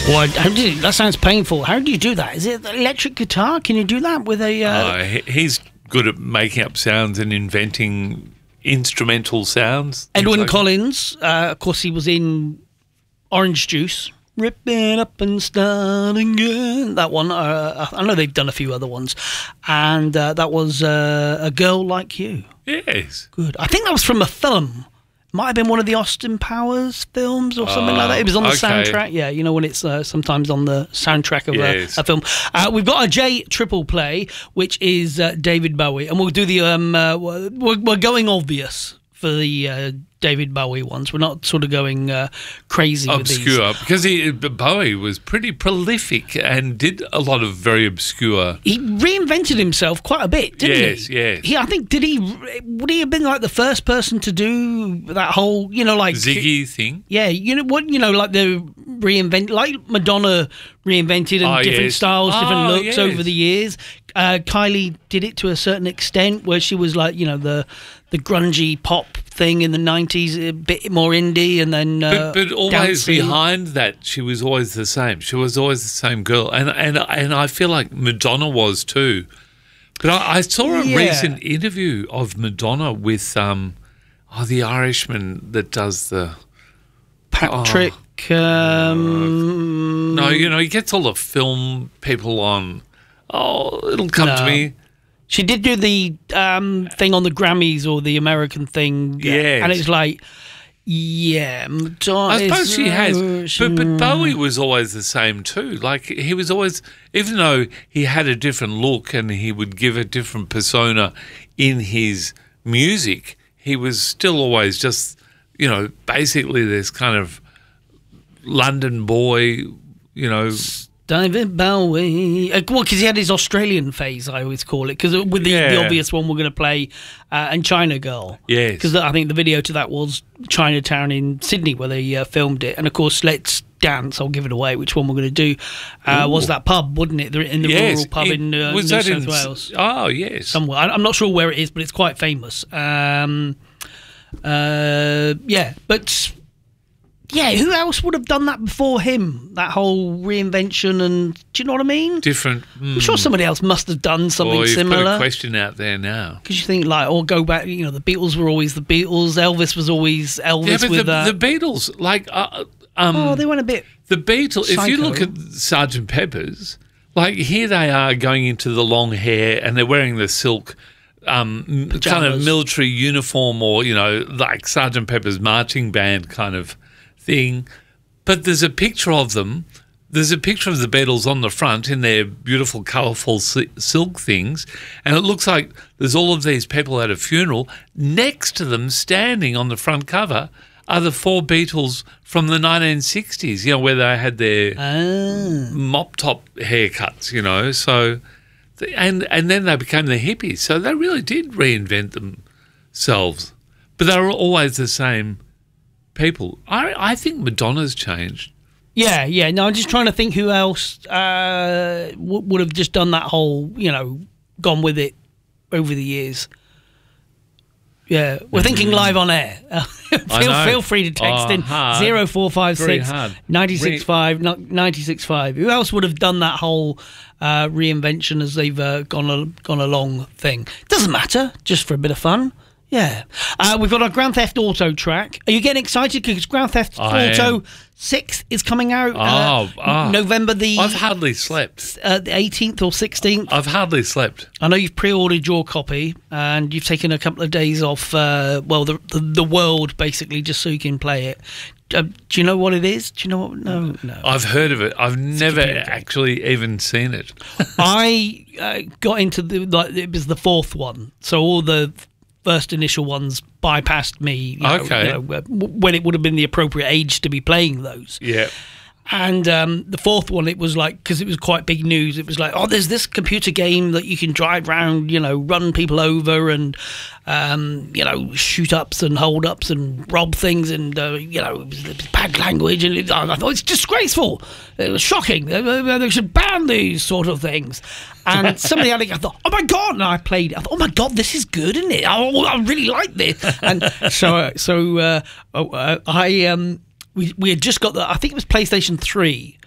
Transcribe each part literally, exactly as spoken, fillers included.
Well, how do you, that sounds painful. How do you do that? Is it electric guitar? Can you do that with a... Uh... Uh, he- he's good at making up sounds and inventing instrumental sounds. Edwyn like Collins, uh, of course, he was in Orange Juice. Rip it up and start again. That one, uh, I know they've done a few other ones. And uh, that was uh, A Girl Like You. Yes. Good. I think that was from a film. Might have been one of the Austin Powers films or something Uh, like that. It was on the okay. soundtrack. Yeah, you know when it's uh, sometimes on the soundtrack of Yes. a, a film. Uh, we've got a J triple play, which is uh, David Bowie, and we'll do the. Um, uh, we're, we're going obvious for the uh, David Bowie ones. We're not sort of going uh, crazy with these. Obscure, because he, Bowie was pretty prolific and did a lot of very obscure. He reinvented himself quite a bit, didn't Yes, he? yes. He, I think, did he? Would he have been like the first person to do that whole, you know, like Ziggy thing. Yeah, you know what? You know, like the reinvent, like Madonna reinvented and Oh, different yes. styles, different Oh, looks yes. over the years. Uh, Kylie did it to a certain extent, where she was like, you know, the the grungy pop thing in the nineties, a bit more indie, and then uh, But, but always dancing. behind that, she was always the same. She was always the same girl, and and and I feel like Madonna was too. But I, I saw a Yeah. recent interview of Madonna with um, oh, the Irishman that does the. Patrick. Um, No, you know, he gets all the film people on. Oh, it'll come to No. me. She did do the um, thing on the Grammys or the American thing. Yes. And it's like, yeah, Madonna. I suppose is- she has, but, but Mm. Bowie was always the same too. Like he was always, even though he had a different look and he would give a different persona in his music, he was still always just, you know, basically this kind of London boy, you know. David Bowie. Uh, well, because he had his Australian phase, I always call it. Because with the, the Yeah. obvious one we're going to play, uh, and China Girl. Yes. Because I think the video to that was Chinatown in Sydney where they uh, filmed it. And of course, Let's Dance, I'll give it away, which one we're going to do, uh, was that pub, wasn't it? The- In the Yes, rural pub it- in uh, New was that South in, Wales. Oh, yes. Somewhere. I- I'm not sure where it is, but it's quite famous. Um, uh, yeah, but yeah, who else would have done that before him? That whole reinvention, and do you know what I mean? Different. Mm. I'm sure somebody else must have done something Well, you've put a similar. question out there now. Because you think like, or go back, you know, the Beatles were always the Beatles. Elvis was always Elvis Yeah, but with the, uh, the Beatles, like, uh, um, oh, they went a bit. the Beatles, if you Psycho. look at Sergeant Pepper's, like here they are going into the long hair and they're wearing the silk um, m- kind of Pajamas. military uniform or, you know, like Sergeant Pepper's marching band kind of thing. But there's a picture of them. There's a picture of the Beatles on the front in their beautiful, colourful si- silk things. And it looks like there's all of these people at a funeral. Next to them, standing on the front cover, are the four Beatles from the nineteen sixties, you know, where they had their Ah. mop top haircuts, you know. So, and and then they became the hippies. So they really did reinvent themselves. But they were always the same people. I I think Madonna's changed. Yeah, yeah. No, I'm just trying to think who else uh, w- would have just done that whole, you know, gone with it over the years. Yeah, we're thinking live on air. feel, know. feel free to text Oh, in hard. zero four five Very six hard. nine six five nine six five. Who else would have done that whole uh, reinvention as they've uh, gone a, gone along thing? Doesn't matter, just for a bit of fun. Yeah. Uh, we've got our Grand Theft Auto track. Are you getting excited? Because Grand Theft I Auto am. six is coming out uh, Oh, ah. November the, I've hardly slept. uh, the eighteenth or sixteenth. I've hardly slept. I know you've pre-ordered your copy and you've taken a couple of days off, uh, well, the, the the world, basically, just so you can play it. Uh, do you know what it is? Do you know what? No, no. I've heard of it. I've never computer game. actually even seen it. I uh, got into the, like, it was the fourth one. So all the first initial ones bypassed me, you know, Okay. you know, uh, w- when it would have been the appropriate age to be playing those. Yeah. And um, the fourth one, it was like, because it was quite big news, it was like, oh, there's this computer game that you can drive around, you know, run people over and, um, you know, shoot ups and hold ups and rob things and, uh, you know, it was, it was bad language. And it, I thought it's disgraceful. It was shocking. They, they they should ban these sort of things. And somebody had it, I thought, oh my God. And I played it. I thought, oh my God, this is good, isn't it? Oh, I really like this. And so, uh, so uh, oh, uh, I, um, We we had just got the, I think it was PlayStation three,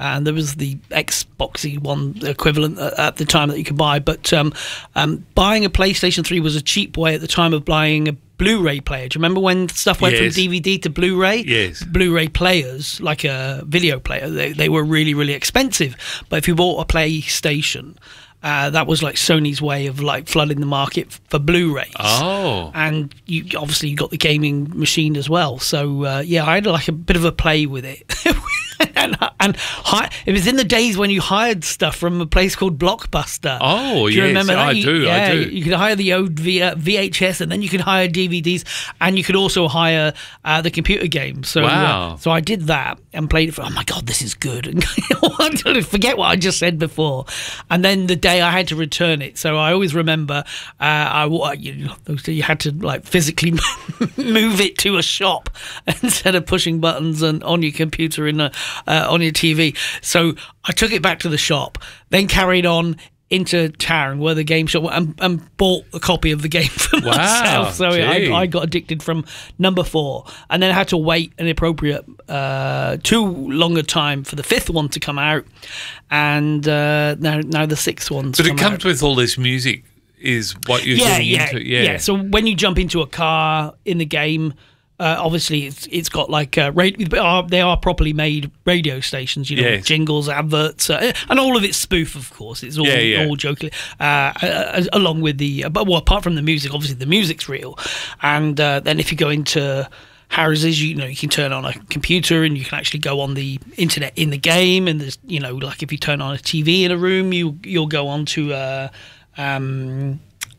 and there was the Xboxy one equivalent at, at the time that you could buy. But um, um, buying a PlayStation three was a cheap way at the time of buying a Blu-ray player. Do you remember when stuff went Yes. from D V D to Blu-ray? Yes. Blu-ray players, like a video player, they, they were really, really expensive. But if you bought a PlayStation, uh, that was like Sony's way of like flooding the market for Blu-rays. Oh. And you obviously you got the gaming machine as well. So uh, yeah, I had like a bit of a play with it. And, and hi, it was in the days when you hired stuff from a place called Blockbuster. Oh, do you yes, remember that? I You- do, I yeah, do. You could hire the old v- uh, V H S, and then you could hire D V Ds, and you could also hire uh, the computer games. So, Wow. uh, so I did that and played it for. Oh my god, this is good! And forget what I just said before. And then the day I had to return it, so I always remember uh, I wa- you know, you had to like physically move it to a shop instead of pushing buttons and on your computer in a uh, on your T V. So I took it back to the shop, then carried on into town where the game shop and, and bought a copy of the game for Wow, myself. So I, gee. I got addicted from number four, and then had to wait an appropriate uh, too longer time for the fifth one to come out, and uh, now now the sixth one's But it come comes out. with all this music, is what you're yeah, getting yeah, into. yeah, Yeah. So when you jump into a car in the game, uh, obviously it's it's got like uh, radio, they are properly made radio stations, you know, Yes. jingles, adverts, uh, and all of it's spoof, of course. It's all Yeah, yeah. all jokingly, uh, uh, along with the, uh, but well, apart from the music, obviously the music's real, and uh, then if you go into houses, you know, you can turn on a computer and you can actually go on the internet in the game, and there's, you know, like if you turn on a T V in a room, you you'll go on to uh, um,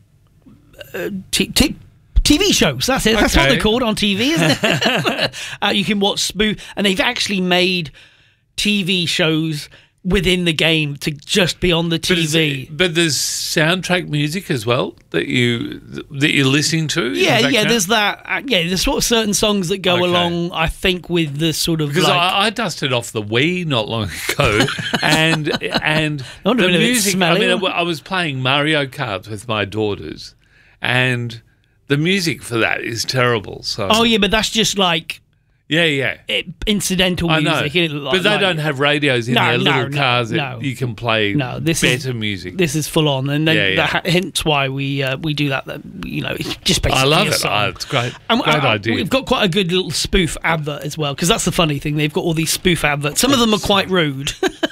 uh, t- t- T V shows. That's it. That's what Okay. they're called on T V, isn't it? uh, you can watch spoof, and they've actually made T V shows within the game to just be on the But, T is V. it- but there's soundtrack music as well that you that you're listening to. in the Yeah, yeah. background? There's that. Uh, yeah, there's sort of certain songs that go Okay. along. I think with the sort of Because like, I, I dusted off the Wii not long ago, and and I wonder the if it's music. I smelly. mean, I was playing Mario Kart with my daughters, and the music for that is terrible. So oh yeah, but that's just like yeah, yeah. it, incidental I know, music. It, like, but they like- don't have radios in No, their no, little no, cars that no. you can play No, this is- better music. This is full on, and then Yeah, yeah. that, hence why we uh, we do that. That you know, it's just basically I love a it. song. Oh, it's great. And great uh, idea. We've got quite a good little spoof advert as well, because that's the funny thing. They've got all these spoof adverts. Some of them are quite rude.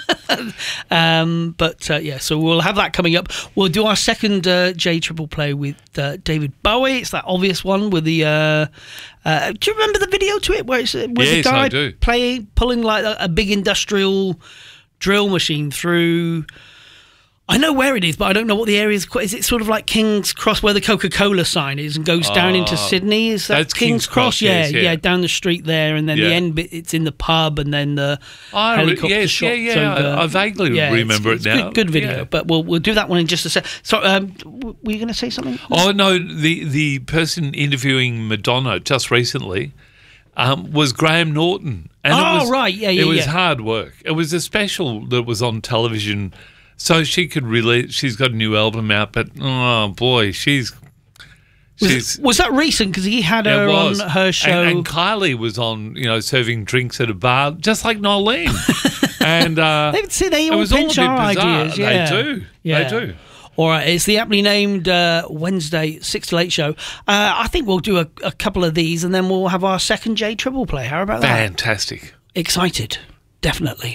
um, but uh, yeah, so we'll have that coming up. We'll do our second uh, J Triple Play with uh, David Bowie. It's that obvious one with the. Uh, uh, do you remember the video to it where it's uh, with Yes, the guy I do. playing pulling like a, a big industrial drill machine through? I know where it is, but I don't know what the area is. Is it sort of like King's Cross, where the Coca-Cola sign is, and goes down into Oh, Sydney? Is that that's King's, King's Cross? Cross, yeah, yes, yeah. yeah, down the street there, and then the Yeah. end bit, it's in the pub, and then the Oh, helicopter yes, shot. yeah, yeah, over- I- I vaguely yeah, remember it's, it it's now. Good, good video, Yeah. but we'll we'll do that one in just a sec. So, um, w- were you going to say something? Oh no, the the person interviewing Madonna just recently um, was Graham Norton. And Oh, it was, right. Yeah, yeah, It was yeah. hard work. It was a special that was on television, so she could release. She's got a new album out, but oh boy, she's Was, she's. it- was that recent? Because he had it her was. on her show. and, and Kylie was on, you know, serving drinks at a bar, just like Nolene. and uh, They see they it all was all a pinch bit our bizarre. ideas. Yeah. They do. Yeah. They do. All right, it's the aptly named uh, Wednesday six to eight show. Uh, I think we'll do a, a couple of these, and then we'll have our second J Triple Play. How about that? Fantastic. Excited, definitely.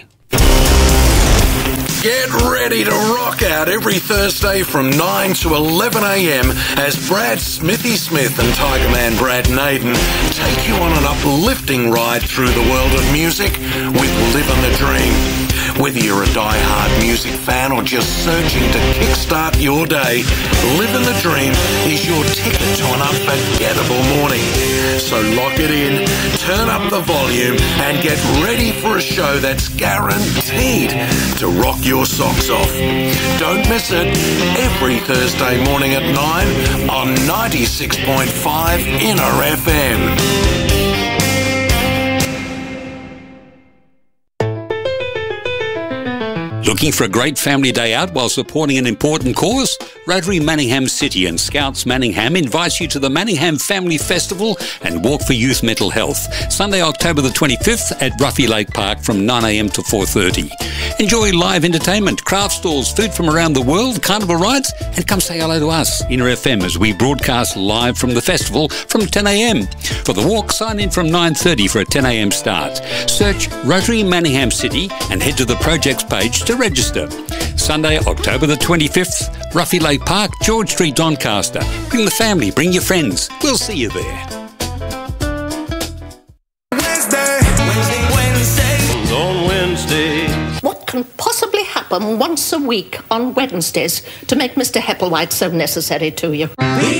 Get ready to rock out every Thursday from nine to eleven a.m. as Brad Smithy Smith and Tiger Man Brad Naden take you on an uplifting ride through the world of music with Livin' the Dream. Whether you're a die-hard music fan or just searching to kickstart your day, Livin' the Dream is your ticket to an unforgettable morning. So lock it in, turn up the volume, and get ready for a show that's guaranteed to rock your socks off. Don't miss it every Thursday morning at nine on ninety-six point five Inner F M. Looking for a great family day out while supporting an important cause? Rotary Manningham City and Scouts Manningham invites you to the Manningham Family Festival and Walk for Youth Mental Health, Sunday, October the twenty-fifth at Ruffy Lake Park from nine a m to four thirty. Enjoy live entertainment, craft stalls, food from around the world, carnival rides, and come say hello to us, Inner F M, as we broadcast live from the festival from ten a m. For the walk, sign in from nine thirty for a ten a m start. Search Rotary Manningham City and head to the projects page to register. Sunday, October the twenty-fifth, Ruffy Lake Park, George Street, Doncaster. Bring the family, bring your friends. We'll see you there. Wednesday, Wednesday, Wednesday, on Wednesday. What can possibly happen once a week on Wednesdays to make Mister Hepplewhite so necessary to you?